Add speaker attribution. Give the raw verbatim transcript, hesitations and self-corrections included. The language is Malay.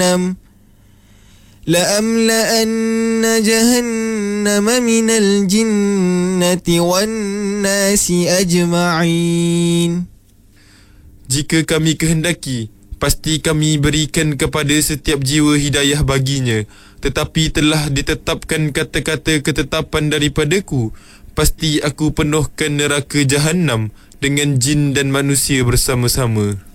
Speaker 1: جهنم لأملأن جهنم من الجنة والناس أجمعين.
Speaker 2: Jika kami kehendaki, pasti kami berikan kepada setiap jiwa hidayah baginya. Tetapi telah ditetapkan kata-kata ketetapan daripadaku, pasti aku penuhkan neraka Jahannam dengan jin dan manusia bersama-sama.